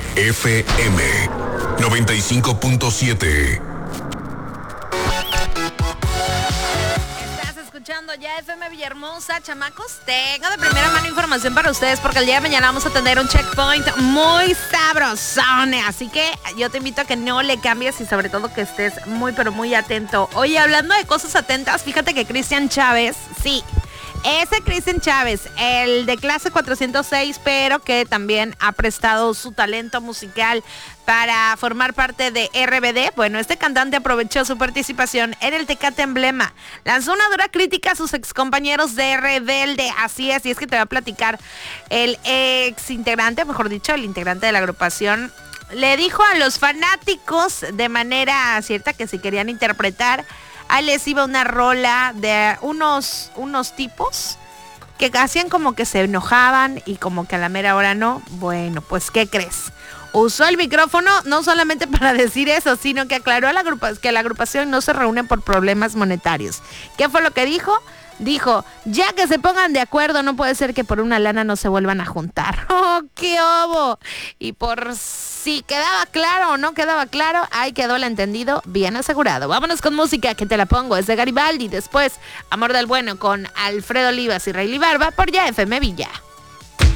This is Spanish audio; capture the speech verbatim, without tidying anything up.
F M noventa y cinco punto siete. Escuchando ya F M Villahermosa, chamacos, tengo de primera mano información para ustedes porque el día de mañana vamos a tener un checkpoint muy sabrosón, así que yo te invito a que no le cambies y sobre todo que estés muy pero muy atento. Oye, hablando de cosas atentas, fíjate que Cristian Chávez, sí, ese Cristian Chávez, el de clase cuatrocientos seis, pero que también ha prestado su talento musical para formar parte de R B D. Bueno, este cantante aprovechó su participación en el Tecate Emblema. Lanzó una dura crítica a sus excompañeros de Rebelde. Así es, y es que te voy a platicar. El ex integrante, mejor dicho, el integrante de la agrupación, le dijo a los fanáticos de manera cierta que si querían interpretar, ahí les iba una rola de unos, unos tipos que hacían como que se enojaban y como que a la mera hora no. Bueno, pues, ¿qué crees? Usó el micrófono no solamente para decir eso, sino que aclaró a la agrupa- que la agrupación no se reúne por problemas monetarios. ¿Qué fue lo que dijo? Dijo, ya que se pongan de acuerdo, no puede ser que por una lana no se vuelvan a juntar. ¡Oh, qué obo! Y por si quedaba claro o no quedaba claro, ahí quedó el entendido bien asegurado. Vámonos con música, que te la pongo, es de Garibaldi. Después, Amor del Bueno con Alfredo Olivas y Rayleigh Barba por ya F M Villa.